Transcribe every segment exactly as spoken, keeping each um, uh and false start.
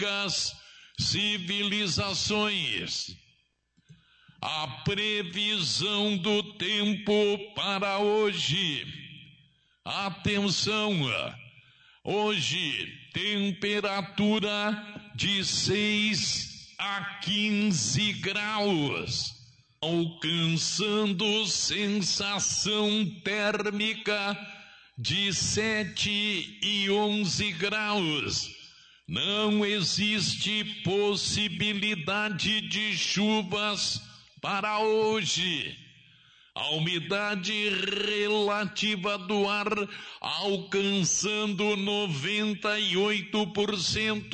civilizações. A previsão do tempo para hoje. Atenção! Hoje, temperatura de seis a quinze graus, alcançando sensação térmica de sete e onze graus. Não existe possibilidade de chuvas para hoje. A umidade relativa do ar alcançando noventa e oito por cento.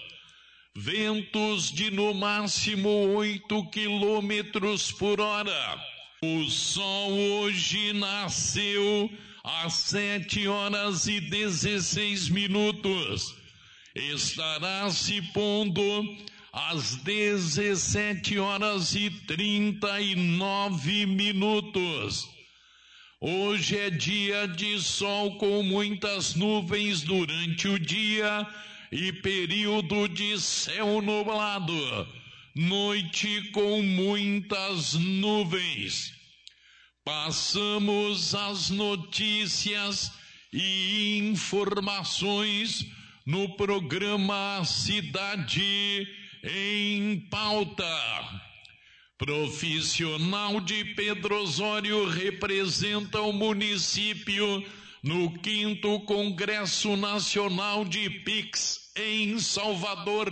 Ventos de no máximo oito quilômetros por hora. O sol hoje nasceu às sete horas e dezesseis minutos. Estará se pondo às dezessete horas e trinta e nove minutos. Hoje é dia de sol com muitas nuvens durante o dia e período de céu nublado. Noite com muitas nuvens. Passamos as notícias e informações no programa Cidade em Pauta. Profissional de Pedro Osório representa o município no quinto Congresso Nacional de P I X em Salvador.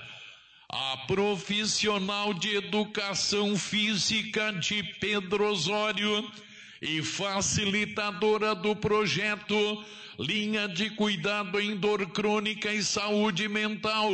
A profissional de Educação Física de Pedro Osório e facilitadora do projeto Linha de Cuidado em Dor Crônica e Saúde Mental,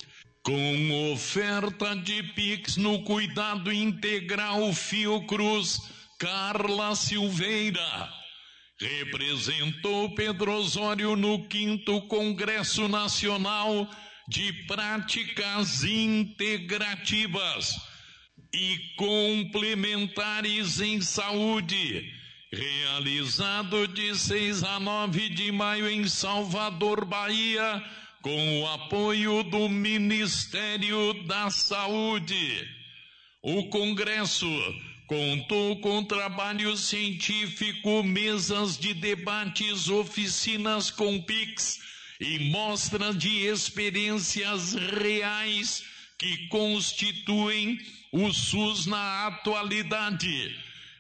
com oferta de Pix no Cuidado Integral Fiocruz, Carla Silveira. Representou Pedro Osório no quinto Congresso Nacional de Práticas Integrativas e Complementares em Saúde, realizado de seis a nove de maio em Salvador, Bahia, com o apoio do Ministério da Saúde. O congresso contou com trabalho científico, mesas de debates, oficinas com Pix e mostras de experiências reais que constituem o SUS na atualidade,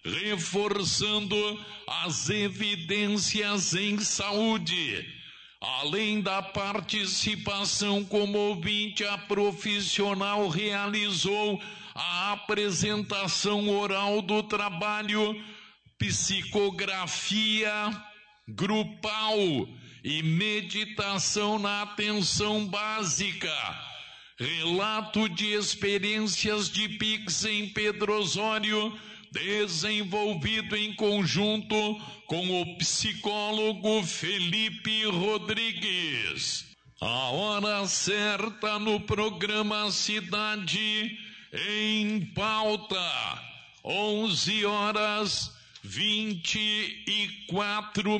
reforçando as evidências em saúde. Além da participação como ouvinte, a profissional realizou a apresentação oral do trabalho, psicografia grupal e meditação na atenção básica. Relato de experiências de Pix em Pedro Osório, desenvolvido em conjunto com o psicólogo Felipe Rodrigues. A hora certa no programa Cidade em Pauta, onze horas vinte e quatro